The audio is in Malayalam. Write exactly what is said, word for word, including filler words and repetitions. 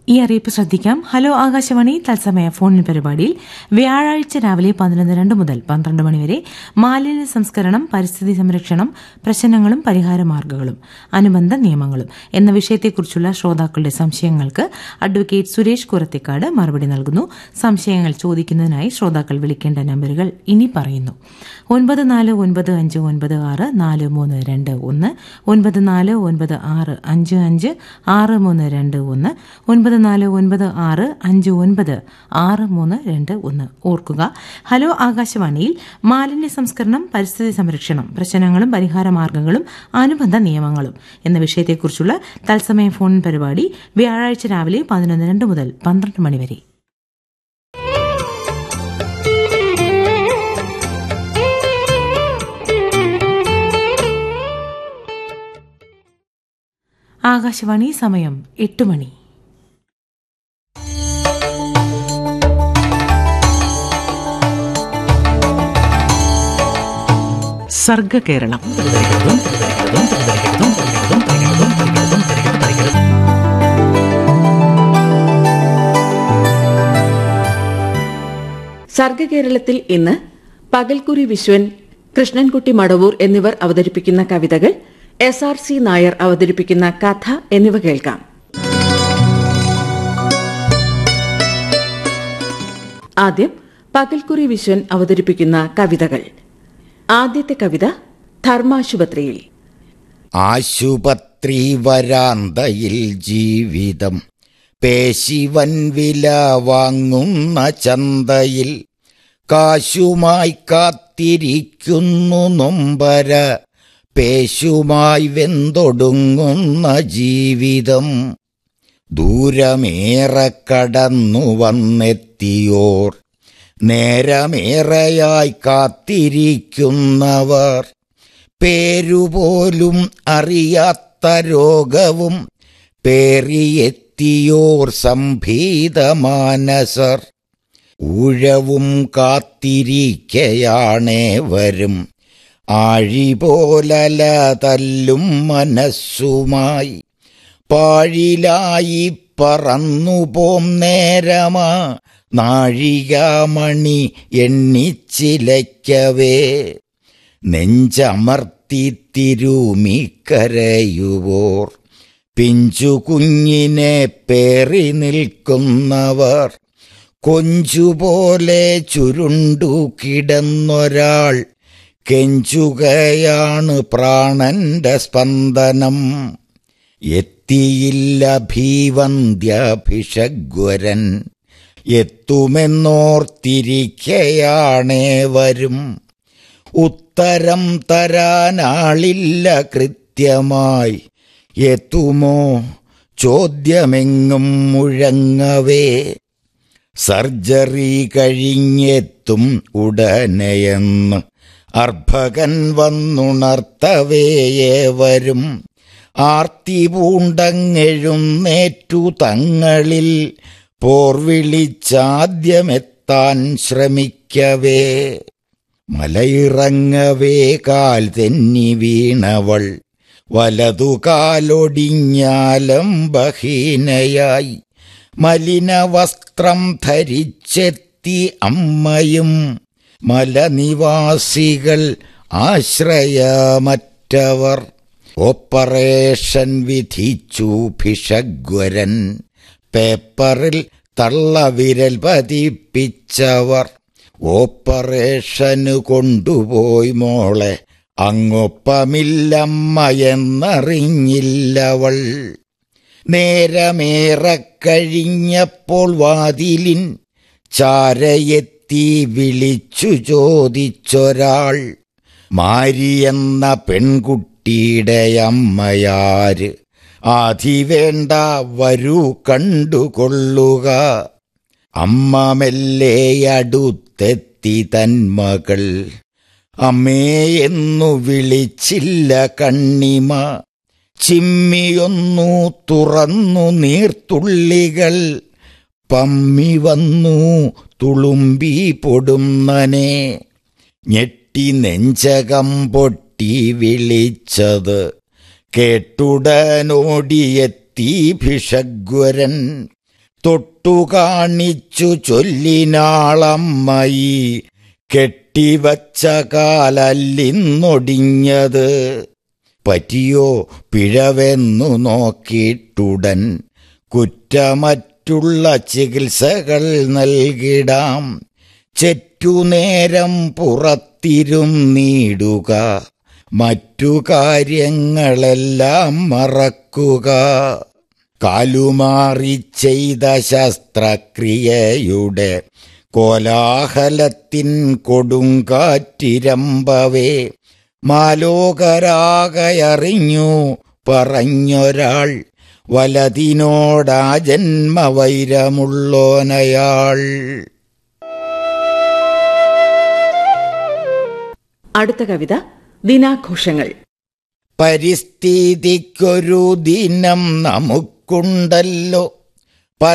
ഈ അറിയിപ്പ് ശ്രദ്ധിക്കാം. ഹലോ ആകാശവാണി തത്സമയ ഫോണിൻ പരിപാടിയിൽ വ്യാഴാഴ്ച രാവിലെ പതിനൊന്ന് രണ്ട് മുതൽ പന്ത്രണ്ട് മണിവരെ മാലിന്യ സംസ്കരണം, പരിസ്ഥിതി സംരക്ഷണം, പ്രശ്നങ്ങളും പരിഹാരമാർഗ്ഗങ്ങളും, അനുബന്ധ നിയമങ്ങളും എന്ന വിഷയത്തെക്കുറിച്ചുള്ള ശ്രോതാക്കളുടെ സംശയങ്ങൾക്ക് അഡ്വക്കേറ്റ് സുരേഷ് കുറത്തിക്കാട് മറുപടി നൽകുന്നു. സംശയങ്ങൾ ചോദിക്കുന്നതിനായി ശ്രോതാക്കൾ വിളിക്കേണ്ട നമ്പറുകൾ ഇനി പറയുന്നു. ഒൻപത് നാല് ഒൻപത് അഞ്ച് ഒൻപത് ആറ് നാല് മൂന്ന് രണ്ട് ഒന്ന്, ഒൻപത് നാല് ഒൻപത് ആറ് അഞ്ച് അഞ്ച് ആറ് മൂന്ന് രണ്ട് ഒന്ന്, ഒൻപത് നാല് ഒൻപത് ആറ് അഞ്ച് ഒൻപത് ആറ് മൂന്ന് രണ്ട് ഒന്ന്. ഓർക്കുക, ഹലോ ആകാശവാണിയിൽ മാലിന്യ സംസ്കരണം, പരിസ്ഥിതി സംരക്ഷണം, പ്രശ്നങ്ങളും പരിഹാരമാർഗ്ഗങ്ങളും, അനുബന്ധ നിയമങ്ങളും എന്ന വിഷയത്തെക്കുറിച്ചുള്ള തത്സമയ ഫോൺ പരിപാടി വ്യാഴാഴ്ച രാവിലെ പതിനൊന്ന് രണ്ട് മുതൽ പന്ത്രണ്ട് മണിവരെ. ആകാശവാണി സമയം എട്ട് മണി. സർഗകേരളം. സർഗകേരളത്തിൽ ഇന്ന് പകൽക്കുരി വിശ്വൻ, കൃഷ്ണൻകുട്ടി മടവൂർ എന്നിവർ അവതരിപ്പിക്കുന്ന കവിതകൾ, എസ് ആർ സി നായർ അവതരിപ്പിക്കുന്ന കഥ എന്നിവ കേൾക്കാം. ആദ്യം പകൽക്കുരി വിശ്വൻ അവതരിപ്പിക്കുന്ന കവിതകൾ. ആദ്യത്തെ കവിത ധർമാശുപത്രിയിൽ. ആശുപത്രി വരാന്തയിൽ ജീവിതം, പേശിവൻ വില വാങ്ങുന്ന ചന്തയിൽ കാശുമായി കാത്തിരിക്കുന്നു നൊമ്പര, പേശുമായി വെന്തൊടുങ്ങുന്ന ജീവിതം. ദൂരമേറെ കടന്നു വന്നെത്തിയോർ, നേരമേറെയായി കാത്തിരിക്കുന്നവർ, പേരുപോലും അറിയാത്ത രോഗവും പേറിയെത്തിയോർ സംഭീതമാനസർ. ഊഴവും കാത്തിരിക്കയാണേവരും, ആഴിപോലല തല്ലും മനസ്സുമായി. പാഴിലായി പറന്നുപോം നേരമാ, നാഴികാമണി എണ്ണിച്ചിലയ്ക്കവേ. നെഞ്ചമർത്തി തിരുമിക്കരയുവോർ, പിഞ്ചു കുഞ്ഞിനെ പേറി നിൽക്കുന്നവർ. കൊഞ്ചുപോലെ ചുരുണ്ടു കിടന്നൊരാൾ കെഞ്ചുകയാണ് പ്രാണന്റെ സ്പന്ദനം. എത്തിയില്ല ഭീവന്ധ്യഭിഷഗ്വരൻ, എത്തുമെന്നോർത്തിരിക്കയാണേവരും. ഉത്തരം തരാനാളില്ല കൃത്യമായി, എത്തുമോ ചോദ്യമെങ്ങും മുഴങ്ങവേ. സർജറി കഴിഞ്ഞെത്തും ഉടനെയെന്ന് അർഭകൻ വന്നുണർത്തവേയേവരും. ആർത്തി പൂണ്ടങ്ങെഴുന്നേറ്റു തങ്ങളിൽ പോർവിളിച്ചാദ്യമെത്താൻ ശ്രമിക്കവേ. മലയിറങ്ങവേ കാൽ തെന്നി വീണവൾ, വലതുകാലൊടിഞ്ഞാലം ബഹീനയായി. മലിനവസ്ത്രം ധരിച്ചെത്തി അമ്മയും, മലനിവാസികൾ ആശ്രയമറ്റവർ. ഓപ്പറേഷൻ വിധിച്ചു ഭിഷഗ്വരൻ, പേപ്പറിൽ തള്ളവിരൽ പതിപ്പിച്ചവർ. ഓപ്പറേഷന് കൊണ്ടുപോയി മോളെ, അങ്ങൊപ്പമില്ലമ്മയെന്നറിഞ്ഞില്ലവൾ. നേരമേറെ കഴിഞ്ഞപ്പോൾ വാതിലിൻ ചാരയെത്തി വിളിച്ചു ചോദിച്ചൊരാൾ, മാരിയെന്ന പെൺകുട്ടിയുടെ അമ്മയാര്? ആധിവേണ്ട വരൂ കണ്ടുകൊള്ളുക. അമ്മ മെല്ലെ അടുത്തെത്തി തന്മകൾ, അമ്മയെന്നു വിളിച്ചില്ല കണ്ണിമ. ചിമ്മിയൊന്നു തുറന്നു നീർത്തുള്ളികൾ, പമ്മി വന്നു തുളുമ്പി പൊടുന്നനെ. ഞെട്ടി നെഞ്ചകം പൊട്ടി വിളിച്ചത് കേട്ടുടനോടിയെത്തി ഭിഷഗ്വരൻ. തൊട്ടുകാണിച്ചു ചൊല്ലിനാളമ്മയി കെട്ടിവച്ച കാലല്ലിന്നൊടിഞ്ഞത്. പറ്റിയോ പിഴവെന്നു നോക്കിയിട്ടുടൻ കുറ്റമറ്റുള്ള ചികിത്സകൾ നൽകിടാം. ചെറ്റുനേരം പുറത്തിരുന്നീടുക, മറ്റു കാര്യങ്ങളെല്ലാം മറക്കുക. കാലുമാറി ചെയ്ത ശസ്ത്രക്രിയയുടെ കോലാഹലത്തിൻ കൊടുങ്കാറ്റിരമ്പവേ മാലോകരാകയറിഞ്ഞു പറഞ്ഞൊരാൾ, വലതിനോടാ ജന്മവൈരമുള്ളോനയാൾ. അടുത്ത കവിത ദിനാഘോഷങ്ങൾ. പരിസ്ഥിതിക്കൊരു ദിനം നമുക്കുണ്ടല്ലോ,